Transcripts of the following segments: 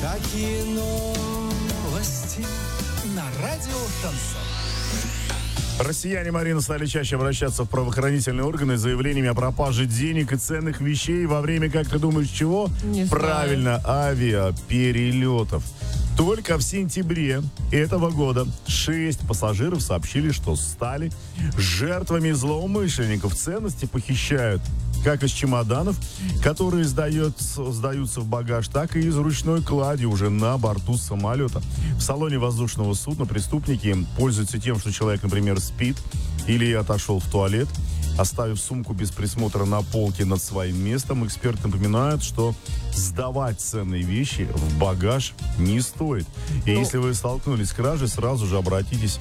Какие новости на радио Шансон? Россияне, Марина, стали чаще обращаться в правоохранительные органы с заявлениями о пропаже денег и ценных вещей во время, как ты думаешь, чего? Не Правильно, авиаперелетов. Только в сентябре этого года 6 пассажиров сообщили, что стали жертвами злоумышленников. Ценности похищают как из чемоданов, которые сдаются в багаж, так и из ручной клади уже на борту самолета. В салоне воздушного судна преступники пользуются тем, что человек, например, спит или отошел в туалет, оставив сумку без присмотра на полке над своим местом. Эксперты напоминают, что сдавать ценные вещи в багаж не стоит. И если вы столкнулись с кражей, сразу же обратитесь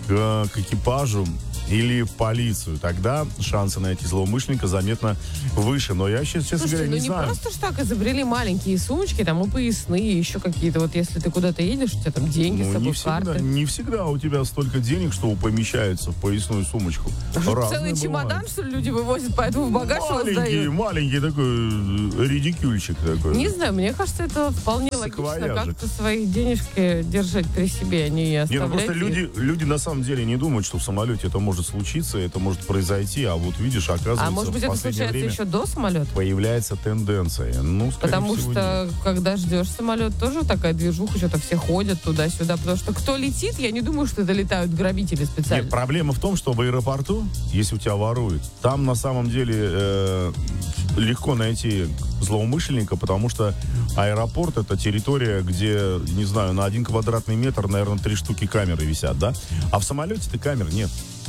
к экипажу или в полицию. Тогда шансы найти злоумышленника заметно выше. Но я, честно говоря, не знаю. Просто ж так изобрели маленькие сумочки, там и поясные, еще какие-то. Вот если ты куда-то едешь, у тебя там деньги с собой, карты. Не всегда у тебя столько денег, что помещается в поясную сумочку. Целый чемодан, что ли, люди вывозят, поэтому в багаж его сдают? Маленький такой редикюльчик такой. Не знаю, мне кажется, это вполне логично. Как-то свои денежки держать при себе, а не оставлять. Просто люди на самом деле не думают, что в самолете это может случиться, это может произойти, а вот видишь, оказывается, может быть, это случается еще до самолета? Появляется тенденция. Потому что, когда ждешь самолет, тоже такая движуха, что-то все ходят туда-сюда, потому что кто летит, я не думаю, что это летают грабители специально. Нет, проблема в том, что в аэропорту, если у тебя воруют, там на самом деле легко найти злоумышленника, потому что аэропорт — это территория, где, не знаю, на 1 квадратный метр, наверное, 3 штуки камеры висят, да? А в самолете-то камер нет.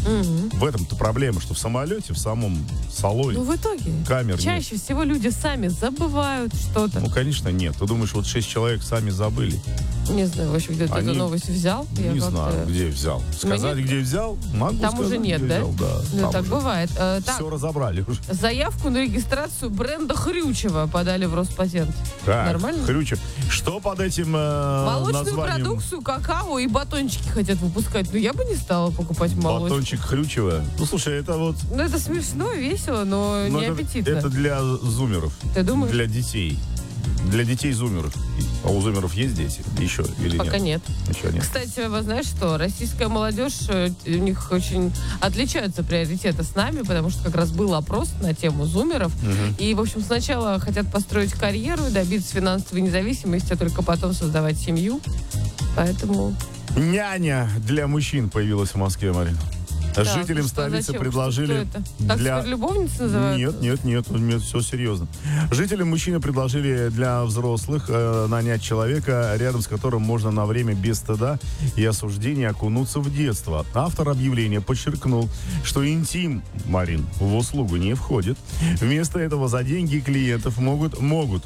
В этом-то проблема, что в самолете, в самом салоне в итоге камер чаще всего люди сами забывают что-то. Конечно, нет. Ты думаешь, вот 6 человек сами забыли? Не знаю, вообще, где ты эту новость взял? Не знаю, где взял. Сказать, где взял? Могу там сказать, уже нет, где да? взял, да. Ну, так уже бывает. Все разобрали уже. Заявку на регистрацию бренда Хрючева подали в Роспатент. Так, нормально? Хрючев. Что под этим молочную названием? Продукцию, какао и батончики хотят выпускать. Но я бы не стала покупать молочку. Батончик Хрючева. Ну, слушай, это вот... Ну, это смешно, весело, но не аппетитно. Это для зумеров. Ты думаешь? Для детей. Для детей зумеров. А у зумеров есть дети? Еще или Пока нет. Еще нет. Кстати, вы знаете что? Российская молодежь, у них очень отличаются приоритеты с нами, потому что как раз был опрос на тему зумеров. И, в общем, сначала хотят построить карьеру, добиться финансовой независимости, а только потом создавать семью. Поэтому... Няня для мужчин появилась в Москве, Марина. Так, жителям столицы предложили... Так любовницы называют? Нет, все серьезно. Жителям мужчины предложили для взрослых нанять человека, рядом с которым можно на время без стыда и осуждения окунуться в детство. Автор объявления подчеркнул, что интим, Марин, в услугу не входит. Вместо этого за деньги клиентов могут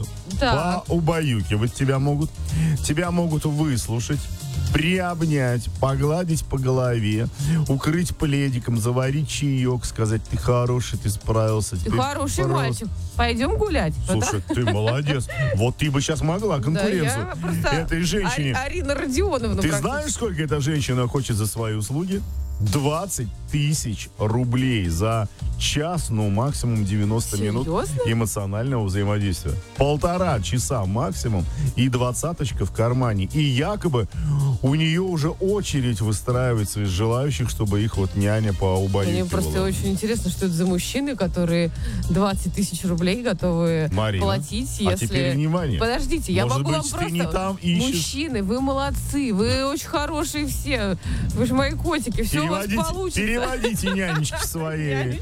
поубаюкивать тебя могут выслушать, приобнять, погладить по голове, укрыть пледиком, заварить чаек, сказать: ты хороший, ты справился. Ты хороший мальчик. Пойдем гулять. Слушай, ты молодец. Вот ты бы сейчас могла конкуренцию этой женщине. Арина Родионовна. Ты знаешь, сколько эта женщина хочет за свои услуги? 20 тысяч рублей за час, максимум 90 минут эмоционального взаимодействия. 1,5 часа максимум и 20-очка в кармане. И якобы у нее уже очередь выстраивается из желающих, чтобы их няня поубаюкивала. Мне просто очень интересно, что это за мужчины, которые 20 тысяч рублей готовы платить, если... А теперь внимание. Подождите, я могу вам просто... не там ищешь. Мужчины, вы молодцы, вы очень хорошие все. Вы же мои котики, все у вас получится. Переводите нянечки свои.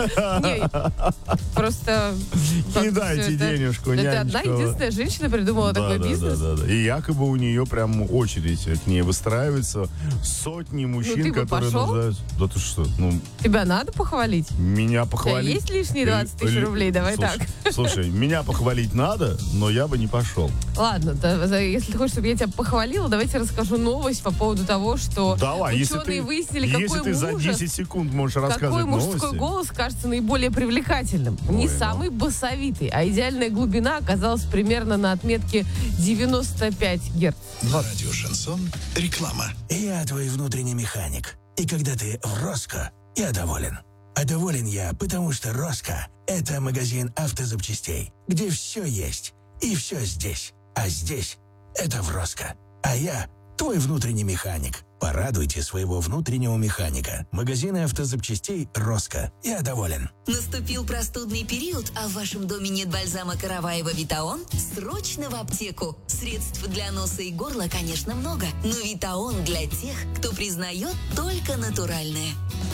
Просто... Кидайте денежку, нянечку. Это одна единственная женщина придумала такой бизнес. Да. И якобы у нее прям очередь к ней выстраивается. Сотни мужчин, которые нуждаются... Да ты что? Тебя надо похвалить? Меня похвалить? У тебя есть лишние 20 тысяч рублей? Давай так. Слушай, меня похвалить надо, но я бы не пошел. Ладно, если ты хочешь, чтобы я тебя похвалила, давайте расскажу новость по поводу того, что ученые выяснили, какой ты за 10 секунд можешь рассказывать новости. Какой мужской голос кажется наиболее привлекательным. Не самый басовитый, а идеальная глубина оказалась примерно на отметке 95 Гц. На радио Шансон реклама. Я твой внутренний механик. И когда ты в Роско, я доволен. А доволен я, потому что Роско – это магазин автозапчастей, где все есть и все здесь. А здесь это Вроско. А я твой внутренний механик. Порадуйте своего внутреннего механика. Магазины автозапчастей «Роско». Я доволен. Наступил простудный период, а в вашем доме нет бальзама Караваева Витаон? Срочно в аптеку. Средств для носа и горла, конечно, много, но Витаон для тех, кто признает только натуральное.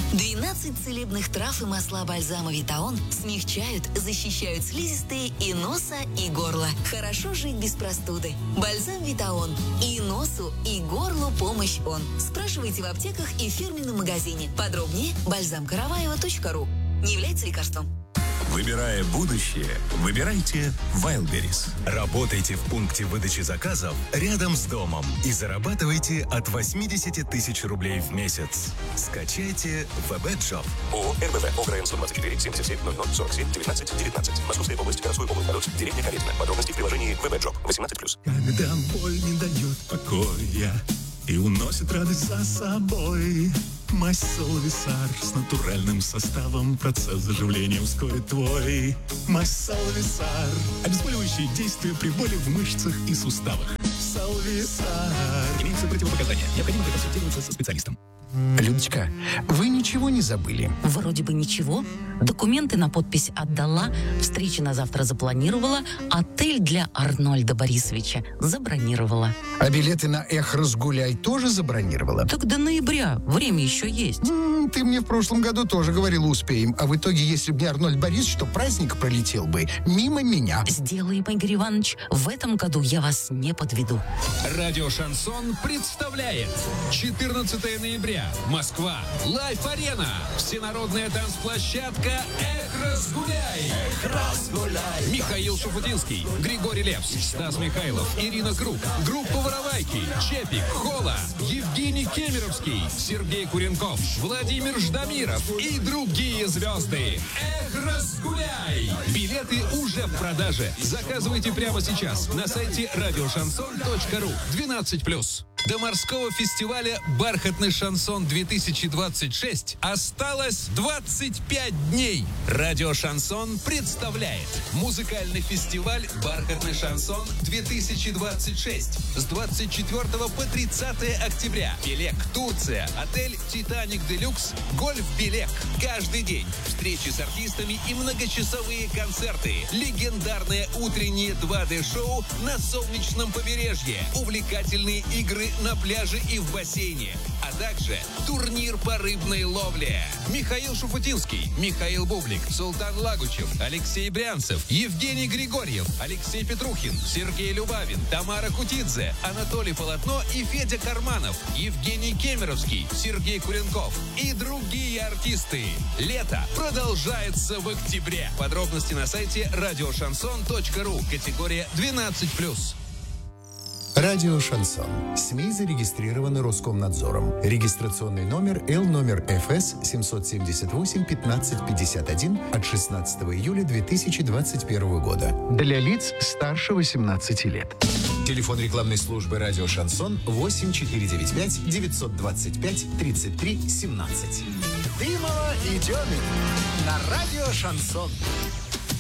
12 целебных трав и масла бальзама Витаон смягчают, защищают слизистые и носа, и горла. Хорошо жить без простуды. Бальзам Витаон. И носу, и горлу помощь он. Спрашивайте в аптеках и в фирменном магазине. Подробнее бальзамкараваева.ру. Не является лекарством. Выбирая будущее, выбирайте Wildberries. Работайте в пункте выдачи заказов рядом с домом и зарабатывайте от 80 тысяч рублей в месяц. Скачайте VB-Job. ООО РБВ ОГРН 124 77 00 47 19 19. Московская область, городской округ Город, деревня Каретина. Подробности в приложении VB-Job 18+. Когда боль не дает покоя и уносит радость за собой, мазь Солвисар с натуральным составом процесс заживления ускорит твой. Мазь Солвисар. Обезболивающие действия при боли в мышцах и суставах. Солвисар. Имеются противопоказания. Необходимо проконсультироваться со специалистом. Людочка, вы ничего не забыли? Вроде бы ничего. Документы на подпись отдала, встречи на завтра запланировала, отель для Арнольда Борисовича забронировала. А билеты на «Эх, разгуляй» тоже забронировала? Так до ноября, время еще есть. Ты мне в прошлом году тоже говорила, успеем. А в итоге, если бы не Арнольд Борисович, то праздник пролетел бы мимо меня. Сделаем, Игорь Иванович, в этом году я вас не подведу. Радио «Шансон» представляет 14 ноября. Москва. Лайф-арена. Всенародная танцплощадка «Эх, разгуляй». Эх, разгуляй. Михаил Шуфутинский, Григорий Лепс, Стас Михайлов, Ирина Круг, группа «Воровайки», Чепик, Хола, Евгений Кемеровский, Сергей Куренков, Владимир Ждамиров и другие звезды. Эх, разгуляй. Билеты уже в продаже. Заказывайте прямо сейчас на сайте радиошансон.ру. 12+. До морского фестиваля «Бархатный шансон-2026» осталось 25 дней. Радио «Шансон» представляет музыкальный фестиваль «Бархатный шансон-2026» с 24 по 30 октября. Белек, Турция, отель «Титаник Делюкс», гольф «Белек». Каждый день встречи с артистами и многочасовые концерты. Легендарное утреннее 2D-шоу на солнечном побережье. Увлекательные игры на пляже и в бассейне, а также турнир по рыбной ловле. Михаил Шуфутинский, Михаил Бублик, Султан Лагучев, Алексей Брянцев, Евгений Григорьев, Алексей Петрухин, Сергей Любавин, Тамара Кутидзе, Анатолий Полотно и Федя Карманов, Евгений Кемеровский, Сергей Куренков и другие артисты. Лето продолжается в октябре. Подробности на сайте радиошансон.ру. Категория 12+. Радио «Шансон». СМИ зарегистрированы Роскомнадзором. Регистрационный номер Л номер ФС 778 15 51 от 16 июля 2021 года. Для лиц старше 18 лет. Телефон рекламной службы «Радио Шансон» 8 495 925 33 17. Дымова и Демин на Радио «Шансон».